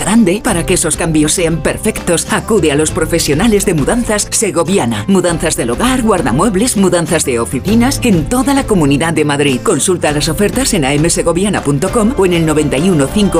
grande para que esos cambios sean perfectos. Acude a los profesionales de Mudanzas Segoviana. Mudanzas del hogar, guardamuebles, mudanzas de oficinas en toda la Comunidad de Madrid. Consulta las ofertas en amsegoviana.com o en el 91 5